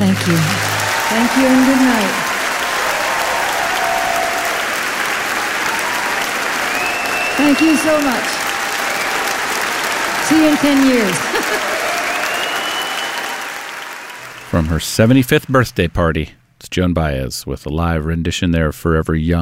Thank you. Thank you and good night. Thank you so much. See you in 10 years. From her 75th birthday party, it's Joan Baez with a live rendition there of Forever Young.